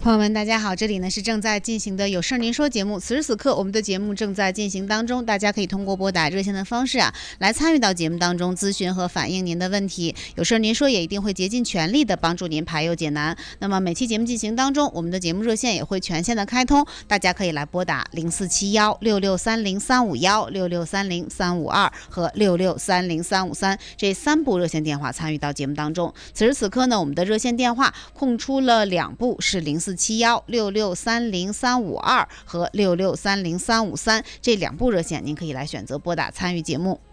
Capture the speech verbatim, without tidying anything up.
朋友们大家好，这里呢是正在进行的有事您说节目，此时此刻我们的节目正在进行当中，大家可以通过拨打热线的方式啊来参与到节目当中，咨询和反映您的问题，有事您说也一定会竭尽全力的帮助您排忧解难。那么每期节目进行当中，我们的节目热线也会全线的开通，大家可以来拨打零四七幺六六三零三五幺、六六三零三五二和六六三零三五三这三部热线电话参与到节目当中。此时此刻呢，我们的热线电话空出了两部，是零四七幺六六三零三五二和六六三零三五三这两部热线，您可以来选择拨打参与节目。